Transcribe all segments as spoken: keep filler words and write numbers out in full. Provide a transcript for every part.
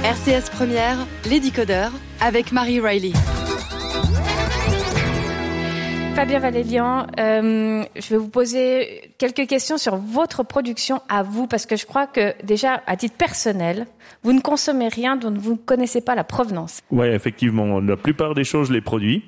R T S Première, les décodeurs, avec Marie Riley. Fabien Valélian, euh, je vais vous poser quelques questions sur votre production à vous, parce que je crois que déjà, à titre personnel, vous ne consommez rien dont vous ne connaissez pas la provenance. Oui, effectivement. La plupart des choses, je les produis.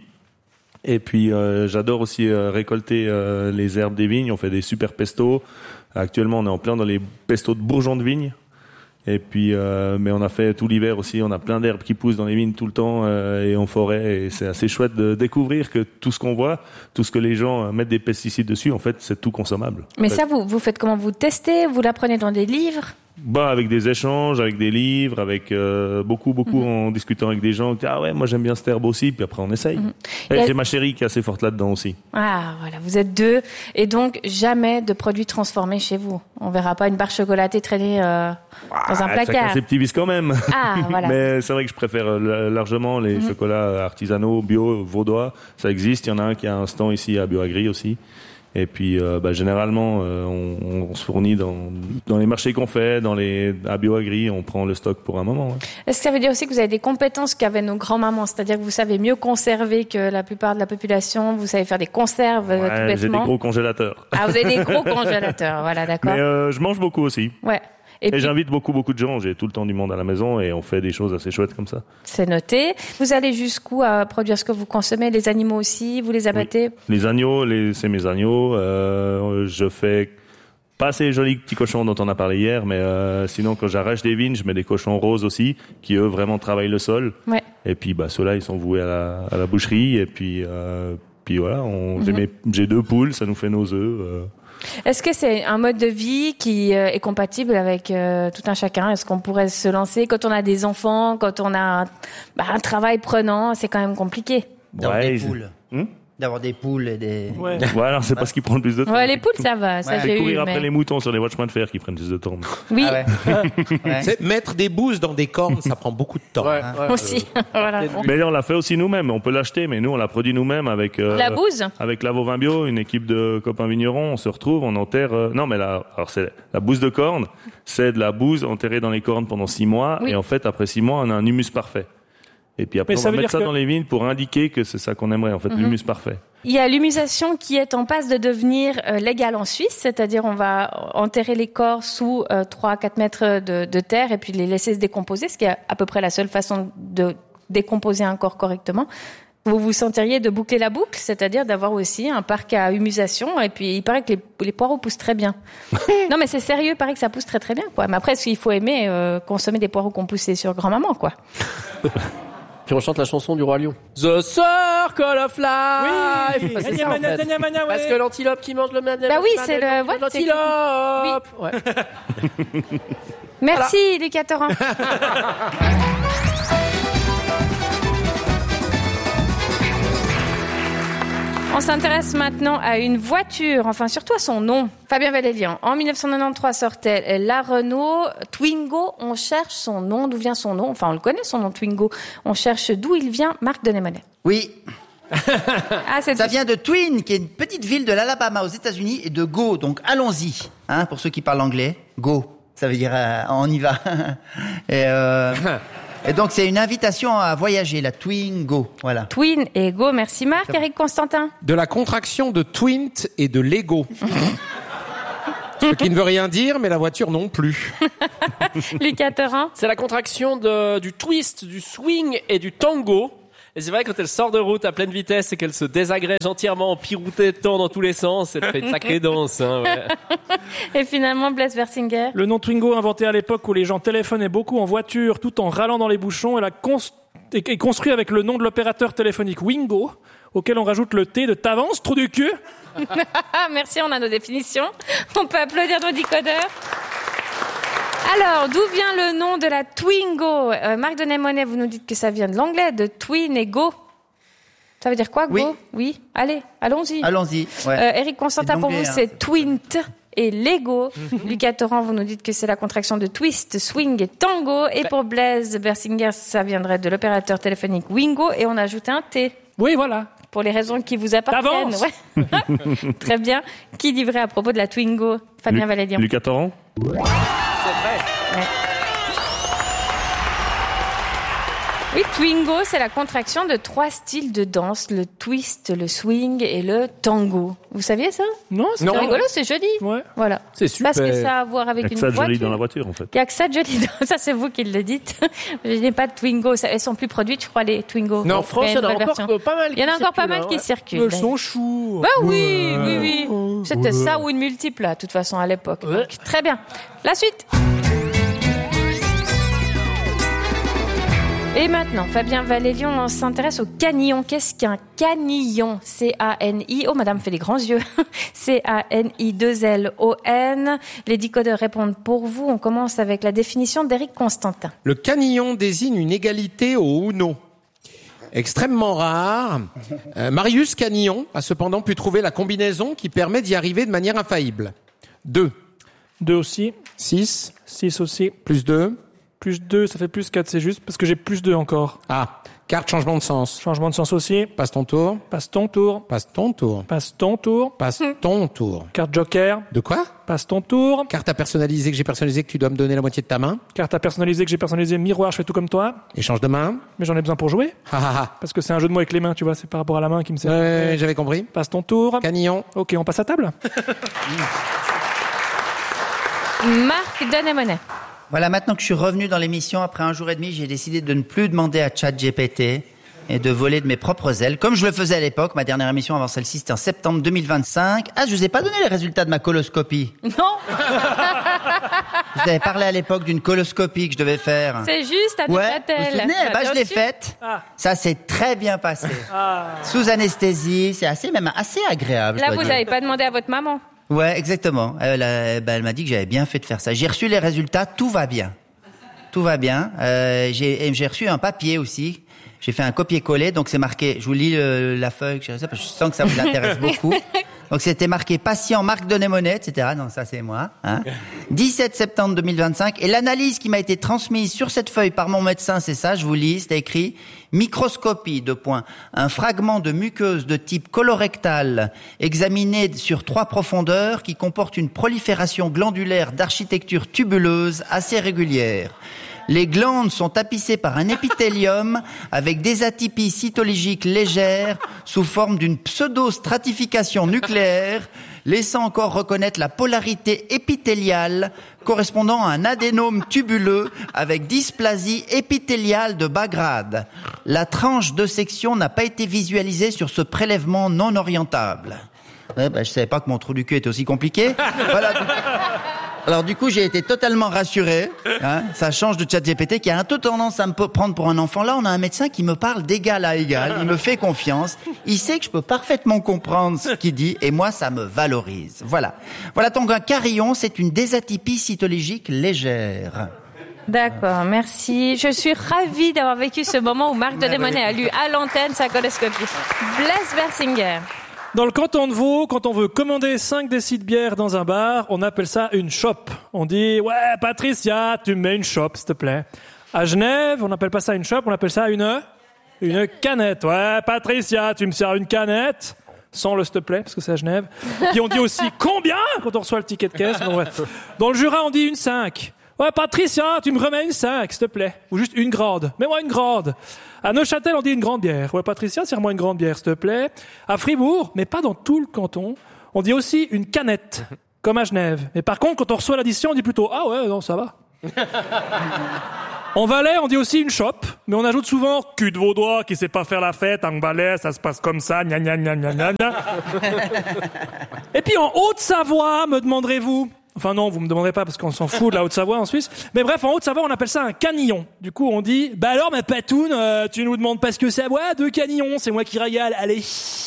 Et puis, euh, j'adore aussi euh, récolter euh, les herbes des vignes. On fait des super pestos. Actuellement, on est en plein dans les pestos de bourgeons de vigne. Et puis, euh, mais on a fait tout l'hiver aussi. On a plein d'herbes qui poussent dans les vignes tout le temps euh, et en forêt. Et c'est assez chouette de découvrir que tout ce qu'on voit, tout ce que les gens mettent des pesticides dessus, en fait, c'est tout consommable. Mais en fait. ça, vous, vous faites comment? Vous testez? Vous l'apprenez dans des livres? Bah, avec des échanges, avec des livres, avec euh, beaucoup, beaucoup mmh. en discutant avec des gens. Ah ouais, moi j'aime bien cette herbe aussi. Puis après on essaye. Mmh. Et a... j'ai ma chérie qui est assez forte là-dedans aussi. Ah voilà, vous êtes deux. Et donc jamais de produits transformés chez vous. On verra pas une barre chocolatée traîner euh, ah, dans un placard. Chacun ses petits vices quand même. Ah voilà. Mais c'est vrai que je préfère largement les mmh. chocolats artisanaux, bio, vaudois. Ça existe. Il y en a un qui a un stand ici à Bioagri aussi. Et puis, euh, bah, généralement, euh, on, on se fournit dans, dans les marchés qu'on fait, dans les à Bioagri, on prend le stock pour un moment. Ouais. Est-ce que ça veut dire aussi que vous avez des compétences qu'avaient nos grands-mamans, c'est-à-dire que vous savez mieux conserver que la plupart de la population, vous savez faire des conserves ouais, tout bêtement? J'ai des gros congélateurs. Ah, vous avez des gros congélateurs, voilà, d'accord. Mais euh, je mange beaucoup aussi. Ouais. Et, et puis, j'invite beaucoup, beaucoup de gens. J'ai tout le temps du monde à la maison et on fait des choses assez chouettes comme ça. C'est noté. Vous allez jusqu'où à produire ce que vous consommez? Les animaux aussi, vous les abattez? Oui. Les agneaux, les, c'est mes agneaux. Euh, je fais pas ces jolis petits cochons dont on a parlé hier, mais euh, sinon quand j'arrache des vignes, je mets des cochons roses aussi, qui eux vraiment travaillent le sol. Ouais. Et puis bah ceux-là, ils sont voués à la, à la boucherie. Et puis, euh, puis voilà, on, mm-hmm. j'ai, mes, j'ai deux poules, ça nous fait nos œufs. Euh. Est-ce que c'est un mode de vie qui euh, est compatible avec euh, tout un chacun? Est-ce qu'on pourrait se lancer quand on a des enfants, quand on a un, bah, un travail prenant? C'est quand même compliqué. D'avoir ouais, des poules. Hmm? D'avoir des poules et des... Ouais, ouais alors c'est pas ce qui prend le plus de temps. Ouais, les poules, ça va. Ça, ouais. j'ai courir eu, après mais... les moutons sur les voies de chemin de fer qui prennent plus de temps. Oui. Ah ouais. Ouais. C'est mettre des bouses dans des cornes, ça prend beaucoup de temps. Ouais, ouais, aussi. Euh... voilà. Mais on l'a fait aussi nous-mêmes. On peut l'acheter, mais nous, on l'a produit nous-mêmes avec... Euh, la bouse? Avec Lavo Vin Bio, une équipe de copains vignerons. On se retrouve, on enterre... Euh, non, mais là, alors c'est la bouse de corne. C'est de la bouse enterrée dans les cornes pendant six mois. Oui. Et en fait, après six mois, on a un humus parfait. Et puis après, mais on va mettre ça que... dans les vignes pour indiquer que c'est ça qu'on aimerait, en fait, mm-hmm. l'humus parfait. Il y a l'humusation qui est en passe de devenir euh, légale en Suisse, c'est-à-dire on va enterrer les corps sous euh, trois à quatre mètres de, de terre et puis les laisser se décomposer, ce qui est à peu près la seule façon de décomposer un corps correctement. Vous vous sentiriez de boucler la boucle, c'est-à-dire d'avoir aussi un parc à humusation, et puis il paraît que les, les poireaux poussent très bien. Non mais c'est sérieux, il paraît que ça pousse très très bien, quoi. Mais après, il faut aimer euh, consommer des poireaux qu'on poussait sur grand-maman, quoi. Puis on chante la chanson du Roi Lion. The Circle of Life. Oui, ah, c'est ça, en fait. mania, ouais. Parce que l'antilope qui mange le manège. Bah oui, c'est le ouais, l'antilope. Oui. Ouais. Merci, voilà. Lucas Torrent. On s'intéresse maintenant à une voiture, enfin surtout à son nom. Fabien Valélian, en dix-neuf cent quatre-vingt-treize sortait la Renault Twingo. On cherche son nom, d'où vient son nom? Enfin, on le connaît, son nom Twingo. On cherche d'où il vient, Marc Denémonet. Oui. ah, c'est ça vient de Twin, qui est une petite ville de l'Alabama aux États-Unis, et de Go. Donc allons-y, hein, pour ceux qui parlent anglais. Go, ça veut dire euh, on y va. et euh... Et donc, c'est une invitation à voyager, la Twingo. Voilà. Twin et Go, merci Marc. Eric Constantin. De la contraction de Twint et de Lego. Ce qui ne veut rien dire, mais la voiture non plus. Lucas Torrent. C'est la contraction de, du twist, du swing et du tango. Et c'est vrai, quand elle sort de route à pleine vitesse et qu'elle se désagrège entièrement en pirouettant dans tous les sens, elle fait une sacrée danse. Hein, ouais. Et finalement, Blaise Bersinger. Le nom Twingo, inventé à l'époque où les gens téléphonaient beaucoup en voiture tout en râlant dans les bouchons, est, la cons- est construit avec le nom de l'opérateur téléphonique Wingo, auquel on rajoute le T de t'avance, trou du cul. Merci, on a nos définitions. On peut applaudir nos décodeurs. Alors, d'où vient le nom de la Twingo? euh, Marc Denémonet, vous nous dites que ça vient de l'anglais, de twin et go. Ça veut dire quoi, go? Oui. Oui. Allez, allons-y. Allons-y. Ouais. Euh, Eric Constantin, pour vous, hein. c'est twint et Lego. Lucas Torrent, vous nous dites que c'est la contraction de twist, swing et tango. Et pour Blaise Bersinger, ça viendrait de l'opérateur téléphonique Wingo. Et on ajoute un T. Oui, voilà. Pour les raisons qui vous appartiennent. Ouais. Très bien. Qui dit vrai à propos de la Twingo? Fabien Valélian. Lucas Torrent. C'est vrai. Ouais. Oui, Twingo, c'est la contraction de trois styles de danse, le twist, le swing et le tango. Vous saviez ça? Non, c'est C'est pas rigolo, c'est joli. Ouais. Voilà. C'est super. Parce que ça a à voir avec Avec une ça de voiture. joli dans la voiture, en fait. Il n'y a que ça de joli dans... Ça, c'est vous qui le dites. Je n'ai pas de Twingo. Ça- Elles sont plus produites, je crois, les Twingo. Non, En France, il y en a une nouvelle encore version. pas mal. Il y en a qui encore pas circulent, mal qui hein, circulent. Elles sont choux. Bah oui, oui, oui. C'était ça ou une multiple, là, de toute façon, à l'époque. Ouais. Donc, très bien. La suite. Et maintenant, Fabien Valélion, on s'intéresse au canillon. Qu'est-ce qu'un canillon? C A N I. Oh, madame fait les grands yeux. C A N I deux L O N. Les décodeurs répondent pour vous. On commence avec la définition d'Éric Constantin. Le canillon désigne une égalité au Uno. Extrêmement rare, euh, Marius Canillon a cependant pu trouver la combinaison qui permet d'y arriver de manière infaillible. deux, Deux aussi. six, Six aussi. plus deux. Plus deux, ça fait plus quatre, c'est juste parce que j'ai plus deux encore. Ah, carte changement de sens. Changement de sens aussi. Passe ton tour. Passe ton tour. Passe ton tour. Passe ton tour. Passe ton tour. Carte joker. De quoi? Passe ton tour. Carte à personnaliser que j'ai personnalisé que tu dois me donner la moitié de ta main. Carte à personnaliser que j'ai personnalisé. Miroir, je fais tout comme toi. Échange de main. Mais j'en ai besoin pour jouer. Ha ha ha. Parce que c'est un jeu de mots avec les mains, tu vois. C'est par rapport à la main qui me sert. Ouais, j'avais compris. Passe ton tour. Canillon. Ok, on passe à table. Marc Donnet-Monet. Voilà, maintenant que je suis revenu dans l'émission, après un jour et demi, j'ai décidé de ne plus demander à ChatGPT et de voler de mes propres ailes, comme je le faisais à l'époque. Ma dernière émission avant celle-ci, c'était en septembre deux mille vingt-cinq. Ah, je vous ai pas donné les résultats de ma coloscopie. Non, Je vous avais parlé à l'époque d'une coloscopie que je devais faire. c'est juste à Ouais, vous vous Neuchâtel. souvenez? Eh ben, je l'ai Bien sûr. faite. Ah. Ça s'est très bien passé. Ah. Sous anesthésie, c'est assez, même assez agréable. je Là, dois vous dire. n'avez pas demandé à votre maman. Ouais, exactement. Elle, a- ben, elle m'a dit que j'avais bien fait de faire ça. J'ai reçu les résultats, tout va bien. Tout va bien. Euh, j'ai, et j'ai reçu un papier aussi. J'ai fait un copier-coller, donc c'est marqué. Je vous lis le- la feuille que j'ai reçue, parce que je sens que ça vous intéresse beaucoup. Donc c'était marqué patient Marc Donnet-Monet, et cetera. Non, ça c'est moi. Hein. dix-sept septembre deux mille vingt-cinq. Et l'analyse qui m'a été transmise sur cette feuille par mon médecin, c'est ça. Je vous lis. C'était écrit microscopie de points. Un fragment de muqueuse de type colorectal examiné sur trois profondeurs qui comporte une prolifération glandulaire d'architecture tubuleuse assez régulière. Les glandes sont tapissées par un épithélium avec des atypies cytologiques légères sous forme d'une pseudo-stratification nucléaire, laissant encore reconnaître la polarité épithéliale correspondant à un adénome tubuleux avec dysplasie épithéliale de bas grade. La tranche de section n'a pas été visualisée sur ce prélèvement non orientable. Ouais, bah, je savais pas que mon trou du cul était aussi compliqué. Voilà. Alors du coup, j'ai été totalement rassuré. Hein, ça change de ChatGPT qui a un peu tendance à me prendre pour un enfant. Là, on a un médecin qui me parle d'égal à égal. Il me fait confiance. Il sait que je peux parfaitement comprendre ce qu'il dit et moi, ça me valorise. Voilà. Voilà, donc un carillon, c'est une désatypie cytologique légère. D'accord, merci. Je suis ravie d'avoir vécu ce moment où Marc Donnet-Monet a lu à l'antenne sa coloscopie. Blaise Bersinger. Dans le canton de Vaud, quand on veut commander cinq décis de bière dans un bar, on appelle ça une chope. On dit, ouais, Patricia, tu me mets une chope, s'il te plaît. À Genève, on n'appelle pas ça une chope, on appelle ça une, une canette. Ouais, Patricia, tu me sers une canette. Sans le s'il te plaît, parce que c'est à Genève. Puis on dit aussi combien quand on reçoit le ticket de caisse. Bon, ouais. Dans le Jura, on dit une cinq. Ouais, Patricia, tu me remets une cinq, s'il te plaît. Ou juste une grande. Mets-moi une grande. À Neuchâtel, on dit une grande bière. Ouais, Patricia, serre-moi une grande bière, s'il te plaît. À Fribourg, mais pas dans tout le canton, on dit aussi une canette, comme à Genève. Mais par contre, quand on reçoit l'addition, on dit plutôt, ah ouais, non, ça va. En Valais, on dit aussi une chope, mais on ajoute souvent cul de vaudois qui sait pas faire la fête. En Valais, ça se passe comme ça, gna gna gna gna gna gna. Et puis en Haute-Savoie, me demanderez-vous. Enfin non, vous me demanderez pas parce qu'on s'en fout de la Haute-Savoie en Suisse. Mais bref, en Haute-Savoie, on appelle ça un canillon. Du coup, on dit, bah alors, ma patoune, euh, tu nous demandes pas ce que c'est. Ouais, deux canillons, c'est moi qui régale. Allez.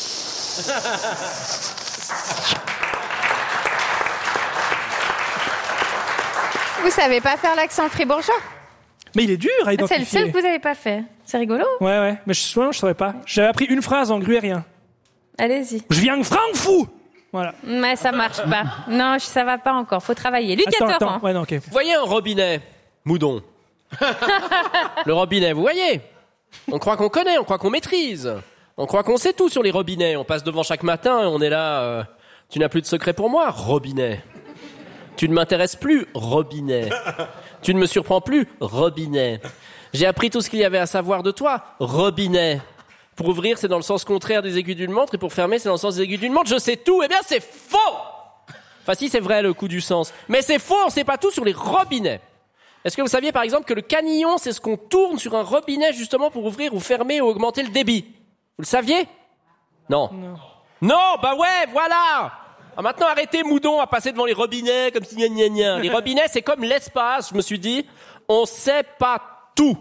Vous savez pas faire l'accent fribourgeois? Mais il est dur à C'est identifier. le seul que vous avez pas fait. C'est rigolo. Ouais, ouais. Mais je, souvent, je saurais pas. J'avais appris une phrase en gruérien. Allez-y. Je viens de Francfou. Voilà. Mais ça marche pas. Non, ça va pas encore. Faut travailler. Lucas Attends, Torrent. attends. Ouais, non, ok. Vous voyez un robinet, Moudon. Le robinet, vous voyez. On croit qu'on connaît, on croit qu'on maîtrise. On croit qu'on sait tout sur les robinets. On passe devant chaque matin et on est là. Euh, tu n'as plus de secret pour moi, robinet. Tu ne m'intéresses plus, robinet. Tu ne me surprends plus, robinet. J'ai appris tout ce qu'il y avait à savoir de toi, robinet. Pour ouvrir, c'est dans le sens contraire des aiguilles d'une montre, et pour fermer, c'est dans le sens des aiguilles d'une montre. Je sais tout. Eh bien, c'est faux. Enfin, si, c'est vrai, le coup du sens. Mais c'est faux, on sait pas tout sur les robinets. Est-ce que vous saviez, par exemple, que le canillon, c'est ce qu'on tourne sur un robinet, justement, pour ouvrir ou fermer ou augmenter le débit? Vous le saviez? Non. Non. Non, bah ouais, voilà. Ah, maintenant, arrêtez, moudon, à passer devant les robinets comme si gna gna gna. Les robinets, c'est comme l'espace, je me suis dit. On sait pas tout.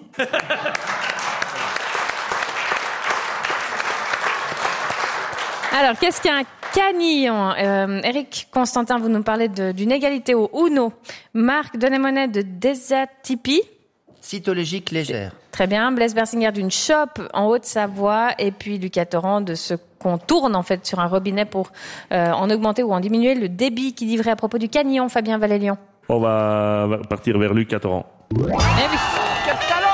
Alors, qu'est-ce qu'un canillon? euh, Eric Constantin, vous nous parlez de, d'une égalité au Uno. Marc Denemonet de Desatipi. Cytologique légère. Très bien. Blaise Bersinger d'une chope en Haute-Savoie. Et puis Lucas Torrent de ce qu'on tourne en fait sur un robinet pour euh, en augmenter ou en diminuer le débit. Qui dit vrai à propos du canillon, Fabien Valélian? On va partir vers Lucas Torrent. Eh oui. Quel talent!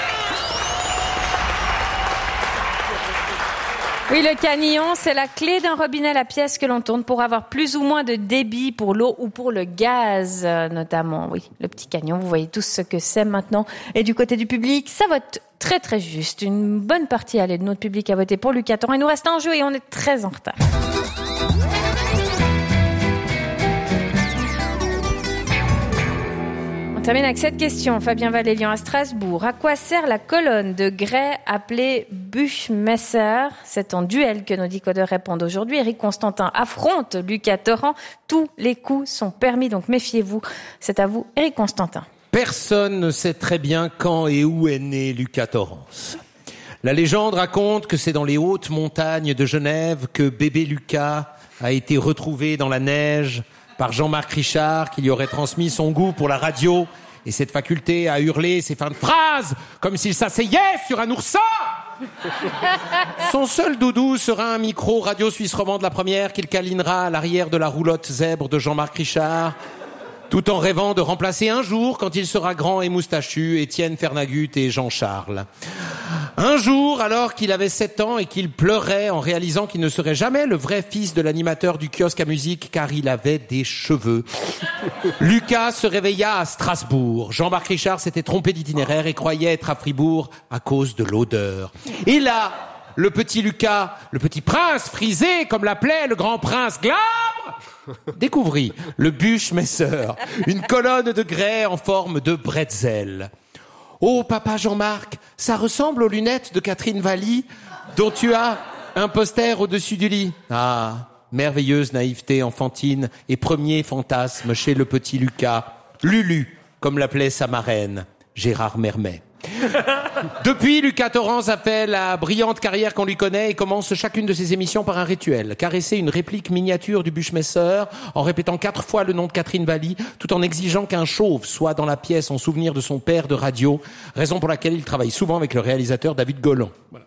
Oui, le canillon, c'est la clé d'un robinet, la pièce que l'on tourne pour avoir plus ou moins de débit pour l'eau ou pour le gaz, euh, notamment. Oui, le petit canillon, vous voyez tous ce que c'est maintenant. Et du côté du public, ça vote très très juste. Une bonne partie, allez, de notre public a voté pour Lucas Torrent. Il nous reste un jeu et on est très en retard. On termine avec cette question, Fabien Valélian à Strasbourg. À quoi sert la colonne de grès appelée Buchmesser? C'est en duel que nos décodeurs répondent aujourd'hui. Eric Constantin affronte Lucas Torrent. Tous les coups sont permis, donc méfiez-vous. C'est à vous, Eric Constantin. Personne ne sait très bien quand et où est né Lucas Torrens. La légende raconte que c'est dans les hautes montagnes de Genève que bébé Lucas a été retrouvé dans la neige par Jean-Marc Richard, qui lui aurait transmis son goût pour la radio et cette faculté à hurler ses fins de phrases comme s'il s'asseyait sur un oursin. Son seul doudou sera un micro radio suisse romande, la première qu'il câlinera à l'arrière de la roulotte zèbre de Jean-Marc Richard, tout en rêvant de remplacer un jour, quand il sera grand et moustachu, Étienne Fernagut et Jean-Charles. Un jour, alors qu'il avait sept ans et qu'il pleurait en réalisant qu'il ne serait jamais le vrai fils de l'animateur du kiosque à musique car il avait des cheveux, Lucas se réveilla à Strasbourg. Jean-Marc Richard s'était trompé d'itinéraire et croyait être à Fribourg à cause de l'odeur. Et là, le petit Lucas, le petit prince frisé, comme l'appelait le grand prince glabre, découvrit le Buchmesser, une colonne de grès en forme de bretzel. Oh, papa Jean-Marc, ça ressemble aux lunettes de Catherine Valli, dont tu as un poster au-dessus du lit. Ah, merveilleuse naïveté enfantine et premier fantasme chez le petit Lucas. Lulu, comme l'appelait sa marraine, Gérard Mermet. Depuis, Lucas Torrens a fait la brillante carrière qu'on lui connaît et commence chacune de ses émissions par un rituel. Caresser une réplique miniature du Buchmesser en répétant quatre fois le nom de Catherine Valli, tout en exigeant qu'un chauve soit dans la pièce en souvenir de son père de radio, raison pour laquelle il travaille souvent avec le réalisateur David Golan. Voilà.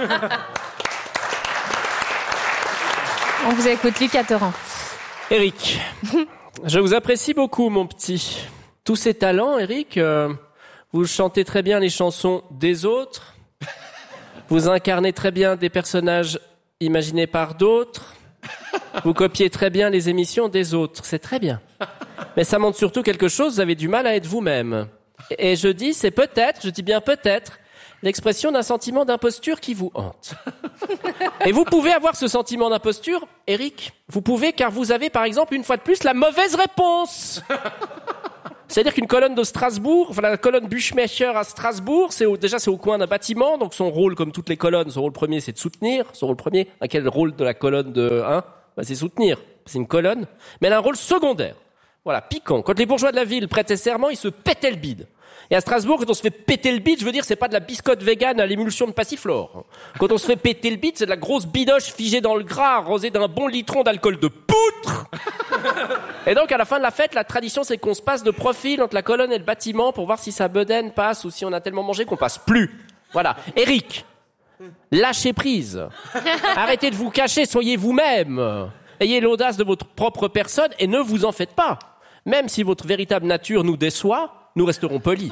On vous écoute, Lucas Torrent. Eric, je vous apprécie beaucoup, mon petit. Tous ces talents, Eric... Euh... Vous chantez très bien les chansons des autres. Vous incarnez très bien des personnages imaginés par d'autres. Vous copiez très bien les émissions des autres. C'est très bien. Mais ça montre surtout quelque chose, vous avez du mal à être vous-même. Et je dis, c'est peut-être, je dis bien peut-être, l'expression d'un sentiment d'imposture qui vous hante. Et vous pouvez avoir ce sentiment d'imposture, Eric. Vous pouvez, car vous avez, par exemple, une fois de plus, la mauvaise réponse. C'est-à-dire qu'une colonne de Strasbourg, enfin la colonne Buchmesser à Strasbourg, c'est au, déjà c'est au coin d'un bâtiment, donc son rôle, comme toutes les colonnes, son rôle premier, c'est de soutenir. Son rôle premier, à quel rôle de la colonne de hein bah, c'est soutenir. C'est une colonne, mais elle a un rôle secondaire. Voilà, piquant. Quand les bourgeois de la ville prêtaient serment, ils se pétaient le bide. Et à Strasbourg, quand on se fait péter le bide, je veux dire, c'est pas de la biscotte végane à l'émulsion de passiflore. Quand on se fait péter le bide, c'est de la grosse bidoche figée dans le gras, arrosée d'un bon litron d'alcool de poutre. Et donc, à la fin de la fête, la tradition, c'est qu'on se passe de profil entre la colonne et le bâtiment pour voir si sa bedaine passe ou si on a tellement mangé qu'on passe plus. Voilà. Eric, lâchez prise. Arrêtez de vous cacher, soyez vous-même. Ayez l'audace de votre propre personne et ne vous en faites pas. Même si votre véritable nature nous déçoit, nous resterons polis.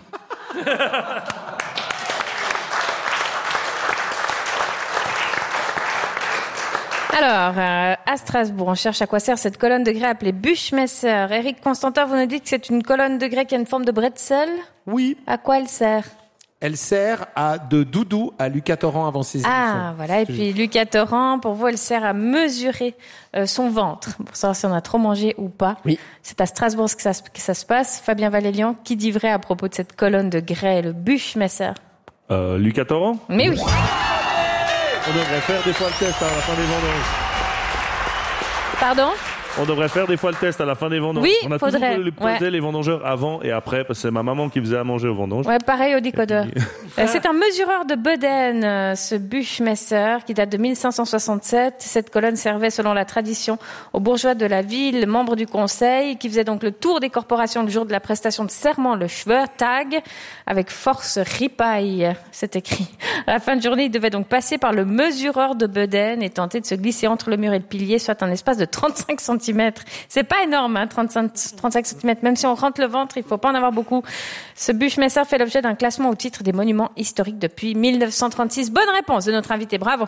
Alors, euh, à Strasbourg, on cherche à quoi sert cette colonne de grès appelée Buchmesser. Éric Constantin, vous nous dites que c'est une colonne de grès qui a une forme de bretzel. Oui. À quoi elle sert? Elle sert à de doudou à Lucas Torrent avant ses émissions. Ah, voilà. Et puis, Lucas Torrent, pour vous, elle sert à mesurer euh, son ventre, pour savoir si on a trop mangé ou pas. Oui. C'est à Strasbourg que ça, que ça se passe. Fabien Valélian, qui dit vrai à propos de cette colonne de grès, le Buchmesser? Euh, Lucas Torrent? Mais oui. On devrait faire des fois le test à la fin des vendanges. Pardon? On devrait faire des fois le test à la fin des vendanges. Oui, on a faudrait. toujours posé Ouais. les vendangeurs avant et après, parce que c'est ma maman qui faisait à manger aux vendanges. Ouais, pareil au décodeur. puis- Euh, C'est un mesureur de Beuden, euh, ce Buchmesser, qui date de mille cinq cent soixante-sept. Cette colonne servait, selon la tradition, aux bourgeois de la ville, membres du conseil, qui faisaient donc le tour des corporations le jour de la prestation de serment, le Schwörtag, avec force ripaille, c'est écrit. À la fin de journée, il devait donc passer par le mesureur de Beuden et tenter de se glisser entre le mur et le pilier, soit un espace de trente-cinq centimètres. C'est pas énorme, hein, trente-cinq, trente-cinq centimètres. Même si on rentre le ventre, il faut pas en avoir beaucoup. Ce Buchmesser fait l'objet d'un classement au titre des monuments historiques depuis mille neuf cent trente-six. Bonne réponse de notre invité. Bravo.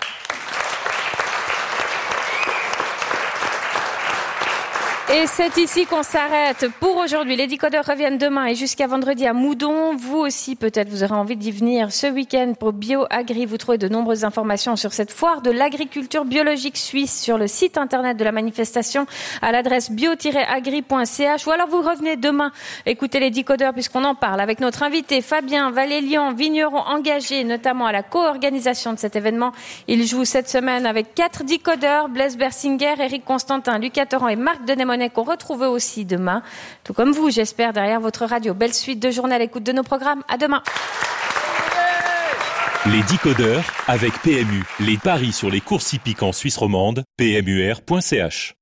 Et c'est ici qu'on s'arrête pour aujourd'hui. Les décodeurs reviennent demain et jusqu'à vendredi à Moudon. Vous aussi, peut-être, vous aurez envie d'y venir ce week-end pour BioAgri. Vous trouvez de nombreuses informations sur cette foire de l'agriculture biologique suisse sur le site internet de la manifestation à l'adresse bio tiret agri point c h. Ou alors vous revenez demain écouter les décodeurs puisqu'on en parle avec notre invité Fabien Valélian, vigneron engagé notamment à la co-organisation de cet événement. Il joue cette semaine avec quatre décodeurs, Blaise Bersinger, Éric Constantin, Lucas Torrent et Marc Denémonet, qu'on retrouve aussi demain, tout comme vous, j'espère, derrière votre radio. Belle suite de journée à l'écoute de nos programmes. À demain. Les décodeurs avec P M U. Les paris sur les courses hippiques en Suisse romande. P M U R point c h.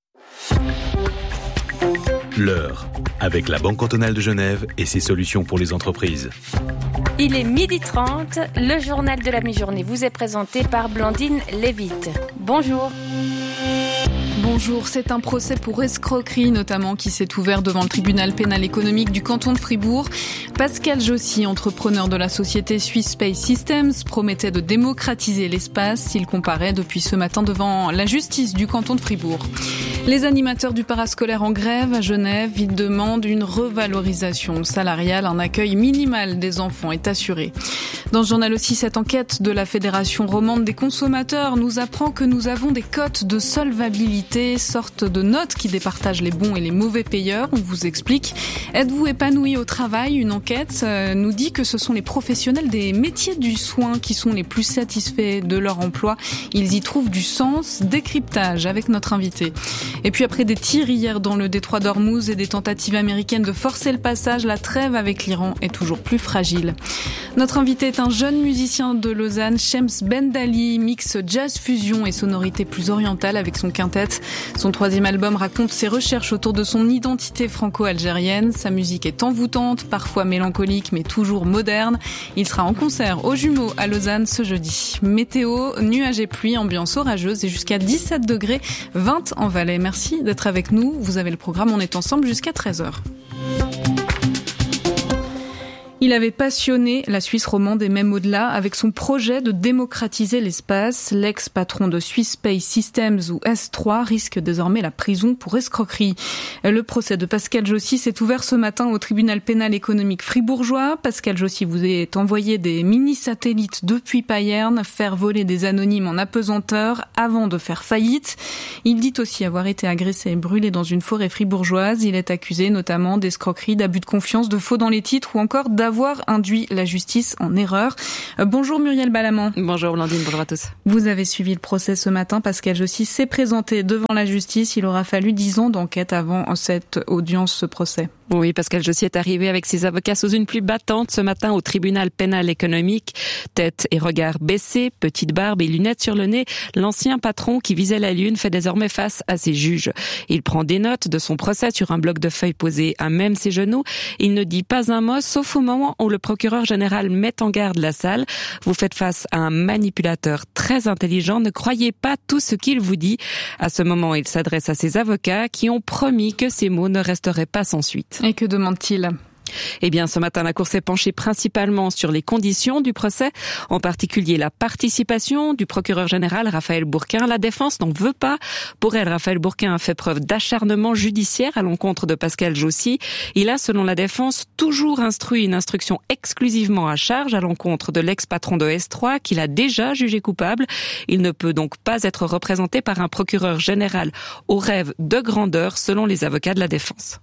L'heure, avec la Banque cantonale de Genève et ses solutions pour les entreprises. Il est midi trente, le journal de la mi-journée vous est présenté par Blandine Lévite. Bonjour. Bonjour, c'est un procès pour escroquerie notamment qui s'est ouvert devant le tribunal pénal économique du canton de Fribourg. Pascal Jossy, entrepreneur de la société Swiss Space Systems, promettait de démocratiser l'espace. Il comparait depuis ce matin devant la justice du canton de Fribourg. Les animateurs du parascolaire en grève à Genève, ils demandent une revalorisation salariale. Un accueil minimal des enfants est assuré. Dans ce journal aussi, cette enquête de la Fédération romande des consommateurs nous apprend que nous avons des cotes de solvabilité, sorte de notes qui départagent les bons et les mauvais payeurs. On vous explique. Êtes-vous épanoui au travail? Une enquête euh, nous dit que ce sont les professionnels des métiers du soin qui sont les plus satisfaits de leur emploi. Ils y trouvent du sens. Décryptage avec notre invité. Et puis après des tirs hier dans le détroit d'Ormuz et des tentatives américaines de forcer le passage, la trêve avec l'Iran est toujours plus fragile. Notre invité est un jeune musicien de Lausanne, Shems Bendali, mix jazz fusion et sonorité plus orientale avec son quintet. Son troisième album raconte ses recherches autour de son identité franco-algérienne. Sa musique est envoûtante, parfois mélancolique mais toujours moderne. Il sera en concert aux Jumeaux à Lausanne ce jeudi. Météo, nuages et pluie, ambiance orageuse et jusqu'à dix-sept degrés, vingt en Valais. Merci d'être avec nous. Vous avez le programme, on est ensemble jusqu'à treize heures. Il avait passionné la Suisse romande et même au-delà avec son projet de démocratiser l'espace. L'ex-patron de Swiss Space Systems ou S trois risque désormais la prison pour escroquerie. Le procès de Pascal Jossy s'est ouvert ce matin au tribunal pénal économique fribourgeois. Pascal Jossy vous est envoyé des mini-satellites depuis Payerne, faire voler des anonymes en apesanteur avant de faire faillite. Il dit aussi avoir été agressé et brûlé dans une forêt fribourgeoise. Il est accusé notamment d'escroquerie, d'abus de confiance, de faux dans les titres ou encore d'avoir avoir induit la justice en erreur. Euh, bonjour Muriel Balamant. Bonjour Blandine, bonjour à tous. Vous avez suivi le procès ce matin. Pascal Jossy s'est présenté devant la justice. Il aura fallu dix ans d'enquête avant cette audience, ce procès. Oui, Pascal Jossy est arrivé avec ses avocats sous une pluie battante ce matin au tribunal pénal économique. Tête et regard baissés, petite barbe et lunettes sur le nez, l'ancien patron qui visait la lune fait désormais face à ses juges. Il prend des notes de son procès sur un bloc de feuilles posé à même ses genoux. Il ne dit pas un mot, sauf au moment où le procureur général met en garde la salle. Vous faites face à un manipulateur très intelligent. Ne croyez pas tout ce qu'il vous dit. À ce moment, il s'adresse à ses avocats qui ont promis que ces mots ne resteraient pas sans suite. Et que demande-t-il ? Eh bien, ce matin, la Cour s'est penchée principalement sur les conditions du procès, en particulier la participation du procureur général Raphaël Bourquin. La défense n'en veut pas. Pour elle, Raphaël Bourquin a fait preuve d'acharnement judiciaire à l'encontre de Pascal Jossy. Il a, selon la défense, toujours instruit une instruction exclusivement à charge à l'encontre de l'ex-patron de S trois qu'il a déjà jugé coupable. Il ne peut donc pas être représenté par un procureur général au rêve de grandeur, selon les avocats de la défense.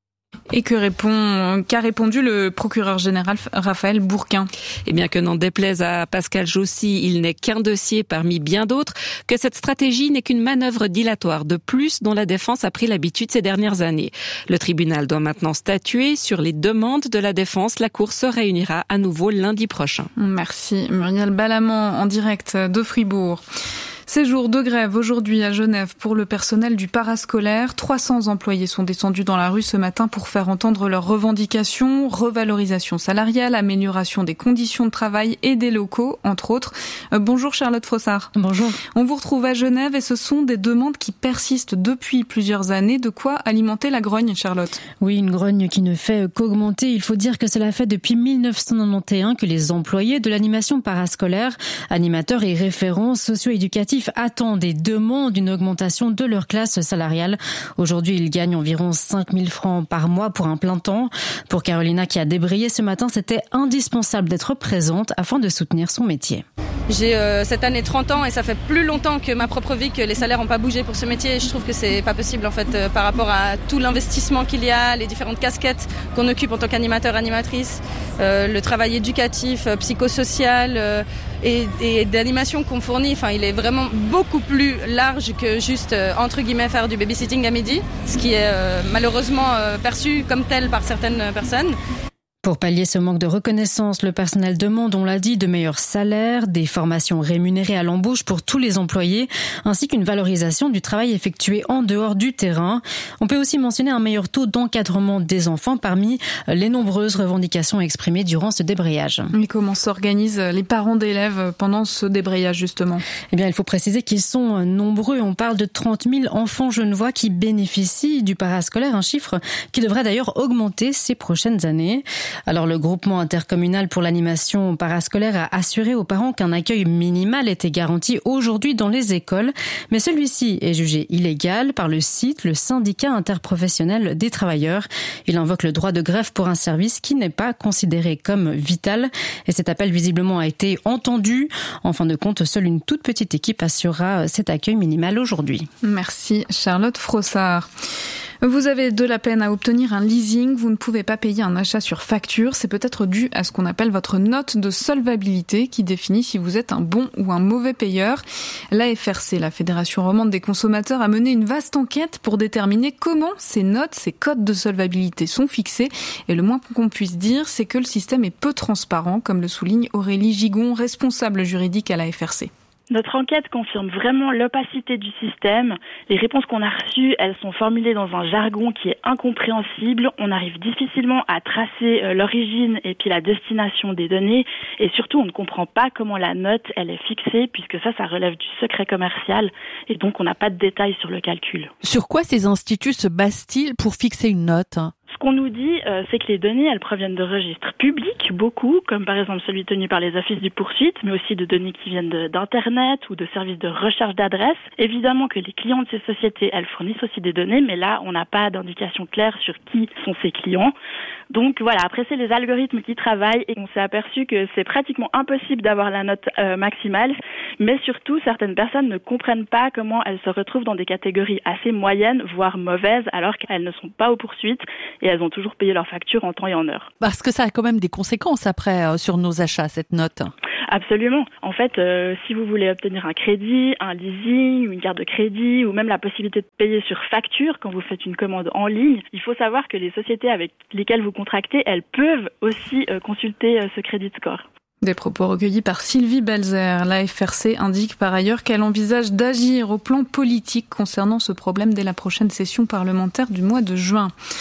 Et que répond, qu'a répondu le procureur général Raphaël Bourquin? Eh bien, que n'en déplaise à Pascal Jossy, il n'est qu'un dossier parmi bien d'autres, que cette stratégie n'est qu'une manœuvre dilatoire de plus dont la défense a pris l'habitude ces dernières années. Le tribunal doit maintenant statuer sur les demandes de la défense. La Cour se réunira à nouveau lundi prochain. Merci Muriel Balamand en direct de Fribourg. Ces jours de grève aujourd'hui à Genève pour le personnel du parascolaire. trois cents employés sont descendus dans la rue ce matin pour faire entendre leurs revendications, revalorisation salariale, amélioration des conditions de travail et des locaux, entre autres. Euh, bonjour Charlotte Frossard. Bonjour. On vous retrouve à Genève et ce sont des demandes qui persistent depuis plusieurs années. De quoi alimenter la grogne, Charlotte? Oui, une grogne qui ne fait qu'augmenter. Il faut dire que cela fait depuis mille neuf cent quatre-vingt-onze que les employés de l'animation parascolaire, animateurs et référents socio-éducatifs attendent et demandent une augmentation de leur classe salariale. Aujourd'hui, ils gagnent environ cinq mille francs par mois pour un plein temps. Pour Carolina qui a débrayé ce matin, c'était indispensable d'être présente afin de soutenir son métier. J'ai euh, cette année trente ans et ça fait plus longtemps que ma propre vie que les salaires n'ont pas bougé pour ce métier. Je trouve que c'est pas possible en fait euh, par rapport à tout l'investissement qu'il y a, les différentes casquettes qu'on occupe en tant qu'animateur, animatrice, euh, le travail éducatif, euh, psychosocial euh, et, et d'animation qu'on fournit. Enfin, il est vraiment beaucoup plus large que juste euh, entre guillemets faire du babysitting à midi, ce qui est euh, malheureusement euh, perçu comme tel par certaines personnes. Pour pallier ce manque de reconnaissance, le personnel demande, on l'a dit, de meilleurs salaires, des formations rémunérées à l'embauche pour tous les employés, ainsi qu'une valorisation du travail effectué en dehors du terrain. On peut aussi mentionner un meilleur taux d'encadrement des enfants parmi les nombreuses revendications exprimées durant ce débrayage. Mais comment s'organisent les parents d'élèves pendant ce débrayage justement? Eh bien, il faut préciser qu'ils sont nombreux. On parle de trente mille enfants genevois qui bénéficient du parascolaire, un chiffre qui devrait d'ailleurs augmenter ces prochaines années. Alors le groupement intercommunal pour l'animation parascolaire a assuré aux parents qu'un accueil minimal était garanti aujourd'hui dans les écoles, mais celui-ci est jugé illégal par le C I T, le syndicat interprofessionnel des travailleurs. Il invoque le droit de grève pour un service qui n'est pas considéré comme vital et cet appel visiblement a été entendu. En fin de compte, seule une toute petite équipe assurera cet accueil minimal aujourd'hui. Merci Charlotte Frossard. Vous avez de la peine à obtenir un leasing, vous ne pouvez pas payer un achat sur facture. C'est peut-être dû à ce qu'on appelle votre note de solvabilité qui définit si vous êtes un bon ou un mauvais payeur. La F R C, la Fédération romande des consommateurs, a mené une vaste enquête pour déterminer comment ces notes, ces codes de solvabilité sont fixés. Et le moins qu'on puisse dire, c'est que le système est peu transparent, comme le souligne Aurélie Gigon, responsable juridique à la F R C. Notre enquête confirme vraiment l'opacité du système. Les réponses qu'on a reçues, elles sont formulées dans un jargon qui est incompréhensible. On arrive difficilement à tracer l'origine et puis la destination des données. Et surtout, on ne comprend pas comment la note, elle est fixée, puisque ça, ça relève du secret commercial. Et donc, on n'a pas de détails sur le calcul. Sur quoi ces instituts se basent-ils pour fixer une note ? Ce qu'on nous dit, euh, c'est que les données, elles proviennent de registres publics, beaucoup, comme par exemple celui tenu par les offices du poursuite, mais aussi de données qui viennent de, d'Internet ou de services de recherche d'adresses. Évidemment que les clients de ces sociétés, elles fournissent aussi des données, mais là, on n'a pas d'indication claire sur qui sont ces clients. Donc voilà, après c'est les algorithmes qui travaillent et on s'est aperçu que c'est pratiquement impossible d'avoir la note euh, maximale, mais surtout certaines personnes ne comprennent pas comment elles se retrouvent dans des catégories assez moyennes, voire mauvaises, alors qu'elles ne sont pas aux poursuites et elles ont toujours payé leurs factures en temps et en heure. Parce que ça a quand même des conséquences après euh, sur nos achats, cette note. Absolument. En fait, euh, si vous voulez obtenir un crédit, un leasing, une carte de crédit ou même la possibilité de payer sur facture quand vous faites une commande en ligne, il faut savoir que les sociétés avec lesquelles vous contractez, elles peuvent aussi euh, consulter euh, ce crédit score. Des propos recueillis par Sylvie Belzer. La F R C indique par ailleurs qu'elle envisage d'agir au plan politique concernant ce problème dès la prochaine session parlementaire du mois de juin.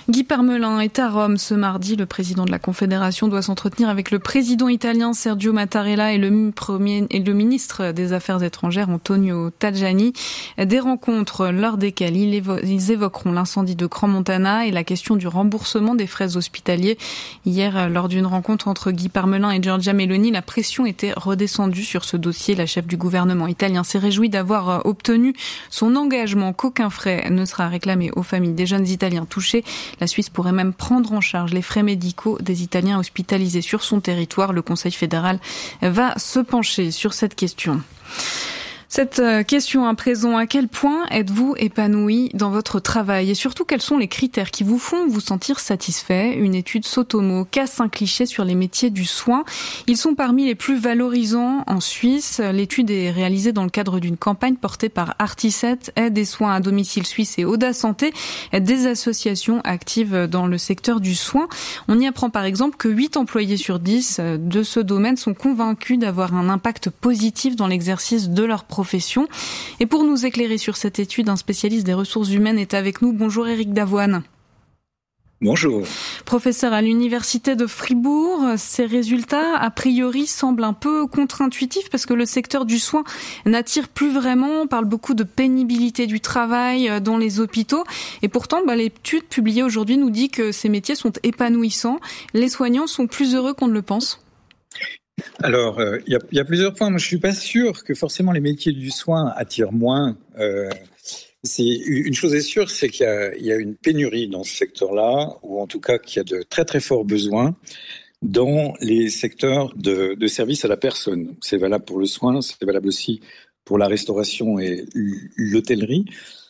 Guy Parmelin est à Rome ce mardi. Le président de la Confédération doit s'entretenir avec le président italien Sergio Mattarella et le, premier, et le ministre des Affaires étrangères Antonio Tajani. Des rencontres lors desquelles ils, évo- ils évoqueront l'incendie de Crans-Montana et la question du remboursement des frais hospitaliers. Hier, lors d'une rencontre entre Guy Parmelin et Giorgia Meloni, la pression était redescendue sur ce dossier. La chef du gouvernement italien s'est réjouie d'avoir obtenu son engagement qu'aucun frais ne sera réclamé aux familles des jeunes Italiens touchés. La Suisse pourrait même prendre en charge les frais médicaux des Italiens hospitalisés sur son territoire. Le Conseil fédéral va se pencher sur cette question. Cette question à présent, à quel point êtes-vous épanoui dans votre travail et surtout quels sont les critères qui vous font vous sentir satisfait? Une étude Sotomo casse un cliché sur les métiers du soin. Ils sont parmi les plus valorisants en Suisse. L'étude est réalisée dans le cadre d'une campagne portée par Artiset, Aide et Soins à domicile suisse et Oda Santé, des associations actives dans le secteur du soin. On y apprend par exemple que huit employés sur dix de ce domaine sont convaincus d'avoir un impact positif dans l'exercice de leur profession. Profession. Et pour nous éclairer sur cette étude, un spécialiste des ressources humaines est avec nous. Bonjour Éric Davoine. Bonjour. Professeur à l'université de Fribourg, ces résultats, a priori, semblent un peu contre-intuitifs parce que le secteur du soin n'attire plus vraiment. On parle beaucoup de pénibilité du travail dans les hôpitaux. Et pourtant, bah, l'étude publiée aujourd'hui nous dit que ces métiers sont épanouissants. Les soignants sont plus heureux qu'on ne le pense. Alors, il euh, y, y a plusieurs points. Moi, je suis pas sûr que forcément les métiers du soin attirent moins. Euh, c'est une chose est sûre, c'est qu'il y a, y a une pénurie dans ce secteur-là, ou en tout cas qu'il y a de très très forts besoins dans les secteurs de, de services à la personne. C'est valable pour le soin, c'est valable aussi pour la restauration et l'hôtellerie.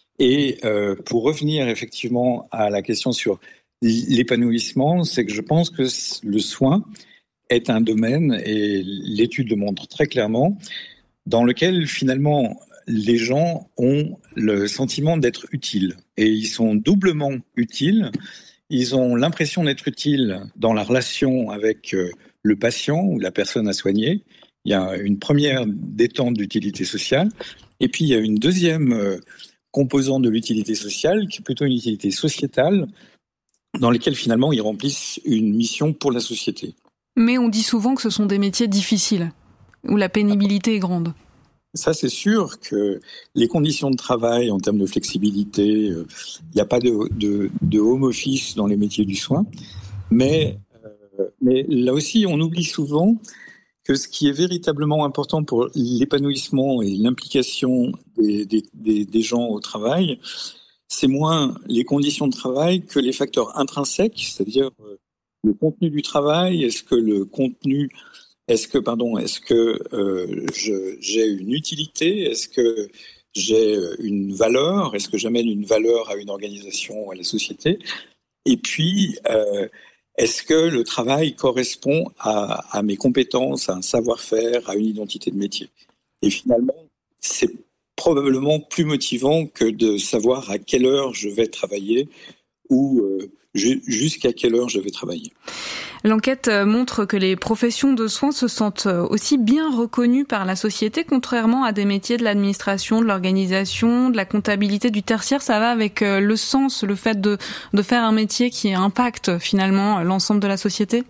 Et euh, pour revenir effectivement à la question sur l'épanouissement, c'est que je pense que le soin est un domaine, et l'étude le montre très clairement, dans lequel finalement les gens ont le sentiment d'être utiles. Et ils sont doublement utiles. Ils ont l'impression d'être utiles dans la relation avec le patient ou la personne à soigner. Il y a une première détente d'utilité sociale. Et puis il y a une deuxième composante de l'utilité sociale, qui est plutôt une utilité sociétale, dans laquelle finalement ils remplissent une mission pour la société. Mais on dit souvent que ce sont des métiers difficiles, où la pénibilité est grande. Ça, c'est sûr que les conditions de travail, en termes de flexibilité, il euh, n'y a pas de, de, de home office dans les métiers du soin. Mais, euh, mais là aussi, on oublie souvent que ce qui est véritablement important pour l'épanouissement et l'implication des, des, des, des gens au travail, c'est moins les conditions de travail que les facteurs intrinsèques, c'est-à-dire euh, le contenu du travail. Est-ce que le contenu, est-ce que pardon, est-ce que euh, je, j'ai une utilité, est-ce que j'ai une valeur, est-ce que j'amène une valeur à une organisation, à la société, et puis euh, est-ce que le travail correspond à, à mes compétences, à un savoir-faire, à une identité de métier. Et finalement, c'est probablement plus motivant que de savoir à quelle heure je vais travailler ou euh, jusqu'à quelle heure je vais travailler. L'enquête montre que les professions de soins se sentent aussi bien reconnues par la société, contrairement à des métiers de l'administration, de l'organisation, de la comptabilité, du tertiaire. Ça va avec le sens, le fait de, de faire un métier qui impacte finalement l'ensemble de la société?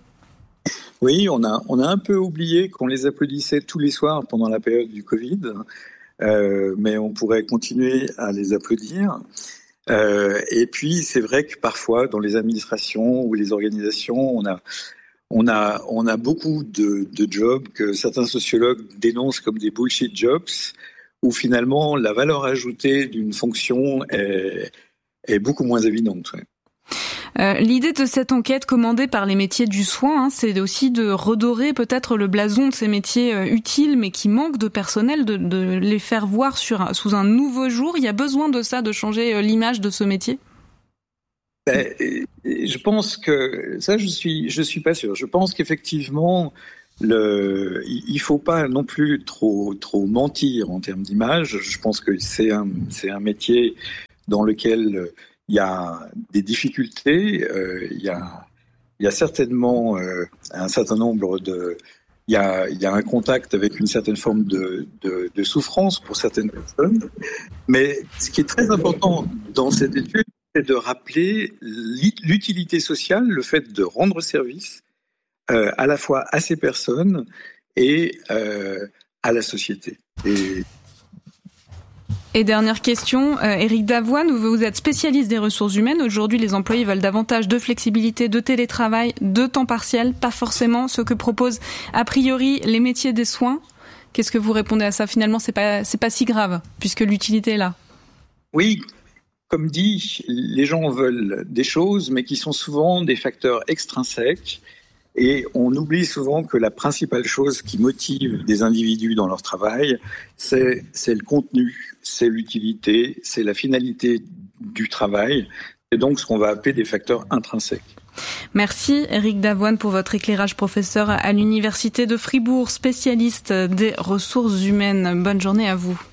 Oui, on a, on a un peu oublié qu'on les applaudissait tous les soirs pendant la période du Covid, euh, mais on pourrait continuer à les applaudir. Euh, et puis c'est vrai que parfois dans les administrations ou les organisations, on a on a on a beaucoup de, de jobs que certains sociologues dénoncent comme des bullshit jobs, où finalement la valeur ajoutée d'une fonction est, est beaucoup moins évidente. Ouais. Euh, l'idée de cette enquête commandée par les métiers du soin, hein, c'est aussi de redorer peut-être le blason de ces métiers euh, utiles, mais qui manquent de personnel, de, de les faire voir sur, sous un nouveau jour. Il y a besoin de ça, de changer euh, l'image de ce métier? Ben, je pense que ça, je suis, je suis pas sûr. Je pense qu'effectivement, le, il faut pas non plus trop, trop mentir en termes d'image. Je pense que c'est un, c'est un métier dans lequel il y a des difficultés, euh, il y a, il y a certainement euh, un certain nombre de, il y a, il y a un contact avec une certaine forme de, de, de souffrance pour certaines personnes. Mais ce qui est très important dans cette étude, c'est de rappeler l'utilité sociale, le fait de rendre service euh, à la fois à ces personnes et euh, à la société. Et Et dernière question, euh, Éric Davoine, vous êtes spécialiste des ressources humaines. Aujourd'hui, les employés veulent davantage de flexibilité, de télétravail, de temps partiel, pas forcément ce que proposent a priori les métiers des soins. Qu'est-ce que vous répondez à ça? Finalement, c'est pas c'est pas si grave puisque l'utilité est là. Oui, comme dit, les gens veulent des choses, mais qui sont souvent des facteurs extrinsèques. Et on oublie souvent que la principale chose qui motive des individus dans leur travail, c'est, c'est le contenu, c'est l'utilité, c'est la finalité du travail, et donc ce qu'on va appeler des facteurs intrinsèques. Merci Éric Davoine pour votre éclairage, professeur à l'Université de Fribourg, spécialiste des ressources humaines. Bonne journée à vous.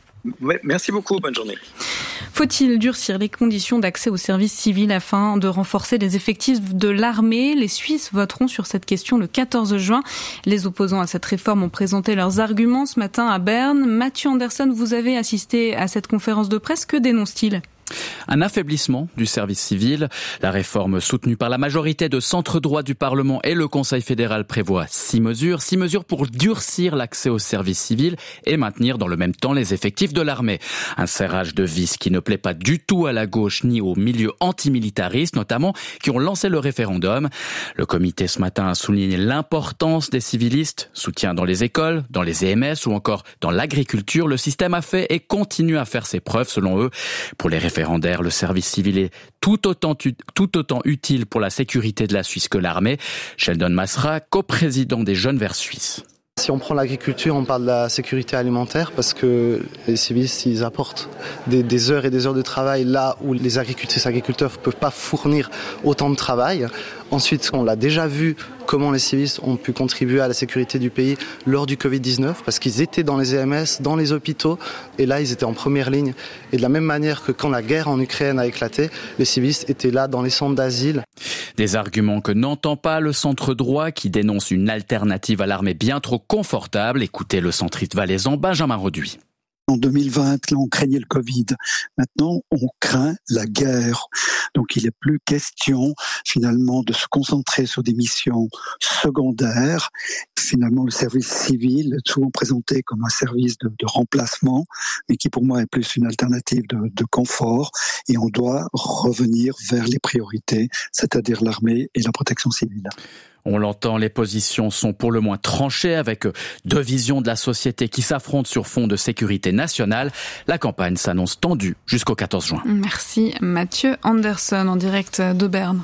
Merci beaucoup, bonne journée. Faut-il durcir les conditions d'accès au service civil afin de renforcer les effectifs de l'armée? Les Suisses voteront sur cette question le quatorze juin. Les opposants à cette réforme ont présenté leurs arguments ce matin à Berne. Mathieu Anderson, vous avez assisté à cette conférence de presse. Que dénonce-t-il? Un affaiblissement du service civil. La réforme soutenue par la majorité de centre droit du Parlement et le Conseil fédéral prévoit six mesures. Six mesures pour durcir l'accès au service civil et maintenir dans le même temps les effectifs de l'armée. Un serrage de vis qui ne plaît pas du tout à la gauche ni aux milieux antimilitaristes, notamment, qui ont lancé le référendum. Le comité ce matin a souligné l'importance des civilistes. Soutien dans les écoles, dans les E M S ou encore dans l'agriculture. Le système a fait et continue à faire ses preuves selon eux. Pour les référendaires, le service civil est tout autant, tout autant utile pour la sécurité de la Suisse que l'armée. Sheldon Masra, coprésident des Jeunes Verts Suisses. Si on prend l'agriculture, on parle de la sécurité alimentaire parce que les civilistes, ils apportent des, des heures et des heures de travail là où les agricultrices et agriculteurs ne peuvent pas fournir autant de travail. Ensuite, on l'a déjà vu comment les civilistes ont pu contribuer à la sécurité du pays lors du covid dix-neuf parce qu'ils étaient dans les E M S, dans les hôpitaux et là, ils étaient en première ligne. Et de la même manière que quand la guerre en Ukraine a éclaté, les civilistes étaient là dans les centres d'asile. Des arguments que n'entend pas le centre droit qui dénonce une alternative à l'armée bien trop confortable. Écoutez le centriste valaisan Benjamin Roduit. En deux mille vingt, là, on craignait le Covid. Maintenant, on craint la guerre. Donc, il n'est plus question, finalement, de se concentrer sur des missions secondaires. Finalement, le service civil est souvent présenté comme un service de, de remplacement, mais qui, pour moi, est plus une alternative de, de confort. Et on doit revenir vers les priorités, c'est-à-dire l'armée et la protection civile. On l'entend, les positions sont pour le moins tranchées avec deux visions de la société qui s'affrontent sur fond de sécurité nationale. La campagne s'annonce tendue jusqu'au quatorze juin. Merci Mathieu Anderson en direct de Berne.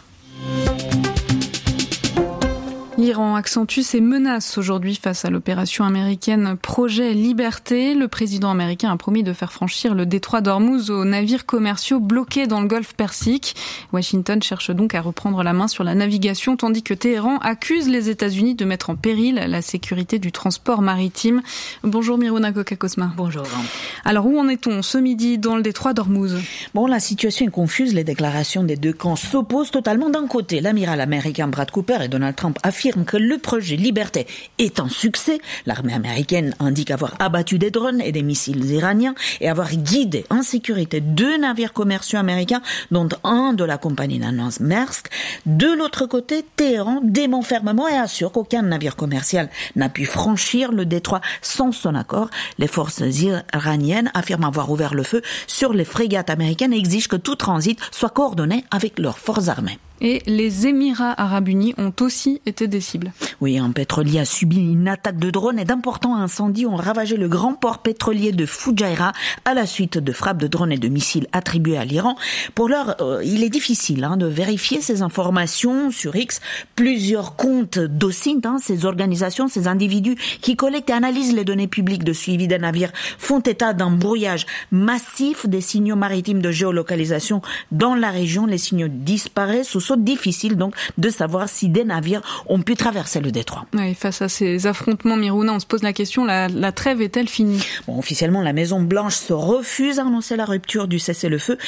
L'Iran accentue ses menaces aujourd'hui face à l'opération américaine Projet Liberté. Le président américain a promis de faire franchir le détroit d'Ormuz aux navires commerciaux bloqués dans le golfe Persique. Washington cherche donc à reprendre la main sur la navigation, tandis que Téhéran accuse les États-Unis de mettre en péril la sécurité du transport maritime. Bonjour Miruna Kokakosma. Bonjour. Alors où en est-on ce midi dans le détroit d'Ormuz? Bon, la situation est confuse. Les déclarations des deux camps s'opposent totalement. D'un côté, l'amiral américain Brad Cooper et Donald Trump affirment que le projet Liberté est un succès. L'armée américaine indique avoir abattu des drones et des missiles iraniens et avoir guidé en sécurité deux navires commerciaux américains, dont un de la compagnie danoise Maersk. De l'autre côté, Téhéran dément fermement et assure qu'aucun navire commercial n'a pu franchir le détroit sans son accord. Les forces iraniennes affirment avoir ouvert le feu sur les frégates américaines et exigent que tout transit soit coordonné avec leurs forces armées. Et les Émirats arabes unis ont aussi été des cibles. Oui, un pétrolier a subi une attaque de drones et d'importants incendies ont ravagé le grand port pétrolier de Fujairah à la suite de frappes de drones et de missiles attribués à l'Iran. Pour l'heure, euh, il est difficile hein, de vérifier ces informations sur X. Plusieurs comptes d'O S I N T, hein, ces organisations, ces individus qui collectent et analysent les données publiques de suivi des navires, font état d'un brouillage massif des signaux maritimes de géolocalisation dans la région. Les signaux disparaissent ou difficile donc de savoir si des navires ont pu traverser le détroit. Oui, face à ces affrontements, Miruna, on se pose la question, la, la trêve est-elle finie? Bon, officiellement, la Maison Blanche se refuse à annoncer la rupture du cessez-le-feu.